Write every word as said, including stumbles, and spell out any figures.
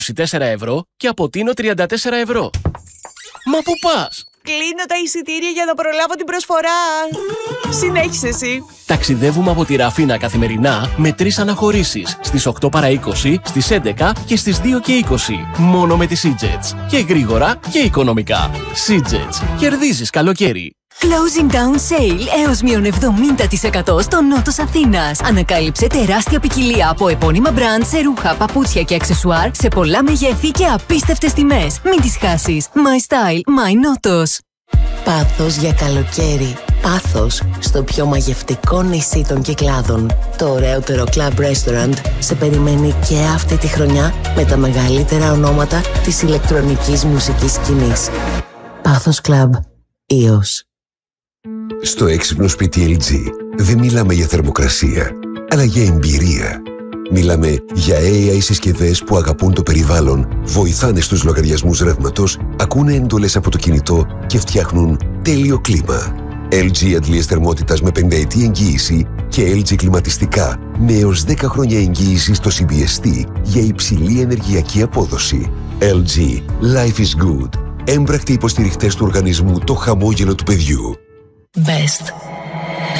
είκοσι τέσσερα ευρώ και αποτείνω τριάντα τέσσερα ευρώ. Μα πού πας? Κλείνω τα εισιτήρια για να προλάβω την προσφορά. Συνέχισε εσύ. Ταξιδεύουμε από τη Ραφίνα καθημερινά με τρεις αναχωρήσεις. Στις οκτώ παρά είκοσι, στις έντεκα και στις δύο και είκοσι. Μόνο με τη SeaJets. Και γρήγορα και οικονομικά. SeaJets. Κερδίζεις καλοκαίρι. Closing down sale έως μείον εβδομήντα τοις εκατό στο νότος Αθήνας. Ανακάλυψε τεράστια ποικιλία από επώνυμα μπραντ σε ρούχα, παπούτσια και αξεσουάρ σε πολλά μεγέθη και απίστευτες τιμές. Μην τις χάσεις. My style, my νότος. Πάθος για καλοκαίρι. Πάθος στο πιο μαγευτικό νησί των Κυκλάδων. Το ωραιότερο Club Restaurant σε περιμένει και αυτή τη χρονιά με τα μεγαλύτερα ονόματα της ηλεκτρονικής μουσικής σκηνής. Πάθος Club Eos. Στο έξυπνο σπίτι ελ τζι δεν μιλάμε για θερμοκρασία, αλλά για εμπειρία. Μιλάμε για έι άι συσκευές που αγαπούν το περιβάλλον, βοηθάνε στους λογαριασμούς ρεύματος, ακούνε έντολες από το κινητό και φτιάχνουν τέλειο κλίμα. ελ τζι αντλίες θερμότητας με πενταετή εγγύηση και ελ τζι κλιματιστικά με έως δέκα χρόνια εγγύηση στο σι μπι ες τι για υψηλή ενεργειακή απόδοση. ελ τζι Life is good. Έμπρακτοι υποστηριχτές του οργανισμού Το Χαμόγελο του Παιδιού. Best